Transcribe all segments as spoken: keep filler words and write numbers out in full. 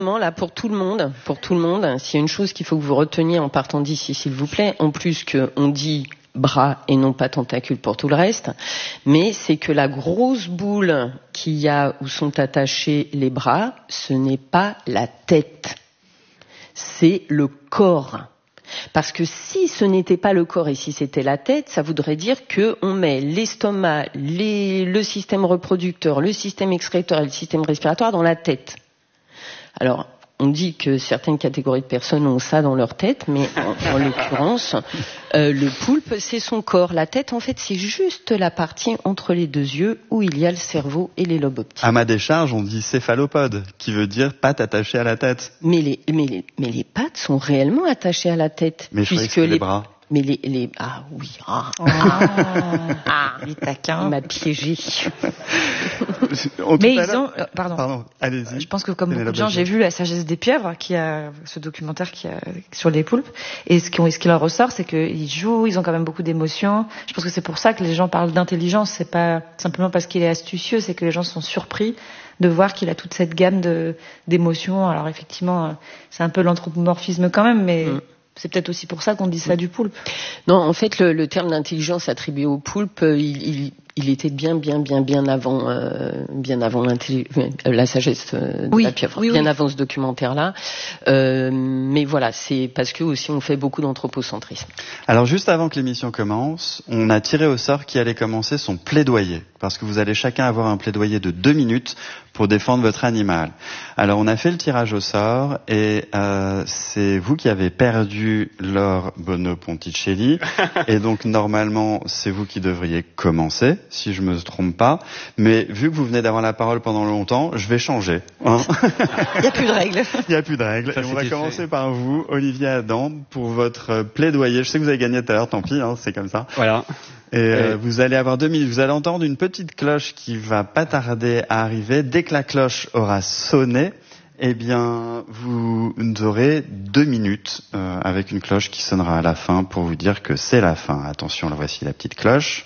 Là, pour tout le monde, pour tout le monde, s'il y a une chose qu'il faut que vous reteniez en partant d'ici, s'il vous plaît, en plus qu'on dit bras et non pas tentacules pour tout le reste, mais c'est que la grosse boule qu'il y a où sont attachés les bras, ce n'est pas la tête, c'est le corps. Parce que si ce n'était pas le corps et si c'était la tête, ça voudrait dire qu'on met l'estomac, les, le système reproducteur, le système excréteur et le système respiratoire dans la tête. Alors, on dit que certaines catégories de personnes ont ça dans leur tête, mais en, en l'occurrence, euh, le poulpe, c'est son corps. La tête, en fait, c'est juste la partie entre les deux yeux où il y a le cerveau et les lobes optiques. À ma décharge, on dit céphalopode, qui veut dire pattes attachées à la tête. Mais les, mais les, mais les pattes sont réellement attachées à la tête. Mais je croyais que c'était les bras. Mais les, les, ah oui, ah, oh. ah les taquins. Il m'a piégé. Mais ils ont, euh, pardon. Pardon, allez-y. Je pense que comme beaucoup de gens, j'ai vu La sagesse des pieuvres, qui a ce documentaire qui a sur les poulpes, et ce qui, ce qui leur ressort, c'est qu'ils jouent, ils ont quand même beaucoup d'émotions. Je pense que c'est pour ça que les gens parlent d'intelligence. C'est pas simplement parce qu'il est astucieux, c'est que les gens sont surpris de voir qu'il a toute cette gamme de d'émotions. Alors effectivement, c'est un peu l'anthropomorphisme quand même, mais mm. c'est peut-être aussi pour ça qu'on dit ça du poulpe. Non, en fait, le, le terme d'intelligence attribué au poulpe, il, il, il était bien, bien, bien, bien avant, euh, bien avant la sagesse de oui, la pieuvre, oui, bien oui. avant ce documentaire-là. Euh, mais voilà, c'est parce que aussi on fait beaucoup d'anthropocentrisme. Alors juste avant que l'émission commence, on a tiré au sort qui allait commencer son plaidoyer, parce que vous allez chacun avoir un plaidoyer de deux minutes pour défendre votre animal. Alors on a fait le tirage au sort et euh, c'est vous qui avez perdu Laure Bono-Ponticelli et donc normalement c'est vous qui devriez commencer, si je me trompe pas. Mais vu que vous venez d'avoir la parole pendant longtemps, je vais changer. Hein. Il n'y a plus de règles. Il n'y a plus de règles. Ça, et on va commencer fait. par vous, Olivier Adam, pour votre plaidoyer. Je sais que vous avez gagné tout à l'heure, tant pis, hein, c'est comme ça. Voilà. Et euh, vous allez avoir deux minutes. Vous allez entendre une petite cloche qui va pas tarder à arriver. Dès que la cloche aura sonné, eh bien, vous aurez deux minutes euh, avec une cloche qui sonnera à la fin pour vous dire que c'est la fin. Attention, là voici la petite cloche.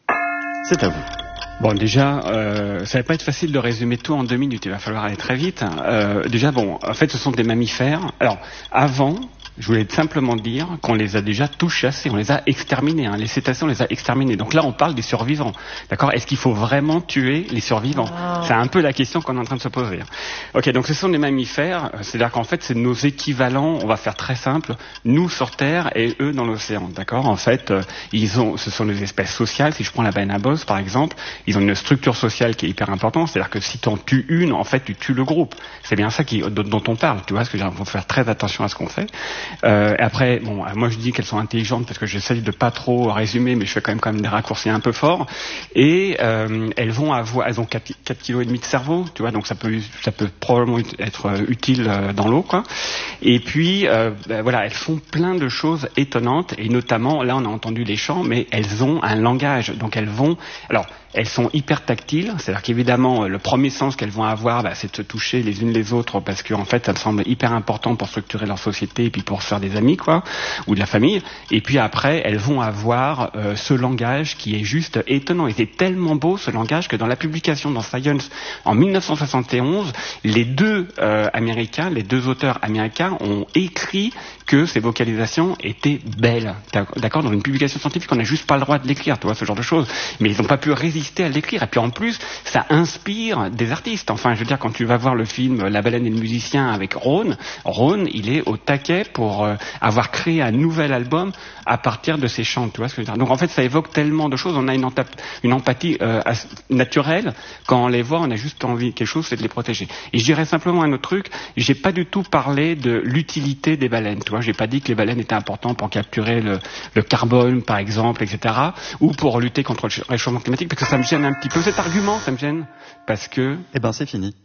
C'est à vous. Bon, déjà, euh, ça va pas être facile de résumer tout en deux minutes. Il va falloir aller très vite. Euh, déjà, bon, en fait, ce sont des mammifères. Alors, avant, je voulais simplement dire qu'on les a déjà tous chassés, on les a exterminés. Hein. Les cétacés, on les a exterminés. Donc là, on parle des survivants. D'accord ? Est-ce qu'il faut vraiment tuer les survivants ? oh. C'est un peu la question qu'on est en train de se poser. Ok, donc ce sont des mammifères. C'est-à-dire qu'en fait, c'est nos équivalents. On va faire très simple. Nous sur Terre et eux dans l'océan. D'accord ? En fait, euh, ils ont, ce sont des espèces sociales. Si je prends la baleine à bosse, par exemple, ils ont une structure sociale qui est hyper importante. C'est-à-dire que si tu en tues une, en fait, tu tues le groupe. C'est bien ça qui, dont on parle. Tu vois, ce que il faut faire très attention à ce qu'on fait. Euh, après, bon, moi je dis qu'elles sont intelligentes parce que j'essaie de pas trop résumer, mais je fais quand même quand même des raccourcis un peu forts. Et euh, elles vont avoir, elles ont quatre kilos et demi de cerveau, tu vois, donc ça peut, ça peut probablement être utile dans l'eau, quoi. Et puis, euh, ben, voilà, elles font plein de choses étonnantes et notamment, là on a entendu les chants, mais elles ont un langage, donc elles vont, alors. Elles sont hyper tactiles, c'est-à-dire qu'évidemment, le premier sens qu'elles vont avoir, bah, c'est de se toucher les unes les autres, parce qu'en fait, ça me semble hyper important pour structurer leur société et puis pour se faire des amis, quoi, ou de la famille. Et puis après, elles vont avoir euh, ce langage qui est juste étonnant. Et c'est tellement beau, ce langage, que dans la publication dans Science, en mille neuf cent soixante et onze, les deux euh, Américains, les deux auteurs américains ont écrit que ces vocalisations étaient belles. D'accord ? Dans une publication scientifique, on n'a juste pas le droit de l'écrire, tu vois, ce genre de choses. Mais ils n'ont pas pu résister à l'écrire. Et puis en plus, ça inspire des artistes. Enfin, je veux dire, quand tu vas voir le film La baleine et le musicien avec Ron, Ron, il est au taquet pour euh, avoir créé un nouvel album à partir de ses chants. Tu vois ce que je veux dire ? Donc en fait, ça évoque tellement de choses. On a une, une empathie euh, naturelle. Quand on les voit, on a juste envie quelque chose, c'est de les protéger. Et je dirais simplement un autre truc. J'ai pas du tout parlé de l'utilité des baleines. Tu vois, j'ai pas dit que les baleines étaient importantes pour capturer le, le carbone, par exemple, et cetera, ou pour lutter contre le réchauffement climatique, parce que ça me gêne un petit peu. Cet argument, ça me gêne, parce que... Eh ben, c'est fini.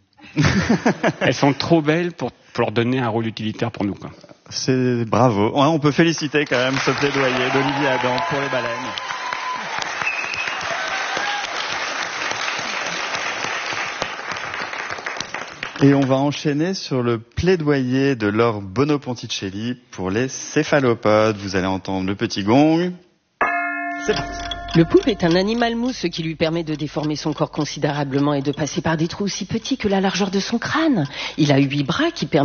Elles sont trop belles pour, pour leur donner un rôle utilitaire pour nous, quoi. C'est bravo. Ouais, on peut féliciter quand même ce plaidoyer d'Olivier Adam pour les baleines. Et on va enchaîner sur le plaidoyer de Laure Bono-Ponticelli pour les céphalopodes. Vous allez entendre le petit gong. C'est parti. Le poulpe est un animal mou, ce qui lui permet de déformer son corps considérablement et de passer par des trous aussi petits que la largeur de son crâne. Il a huit bras qui permettent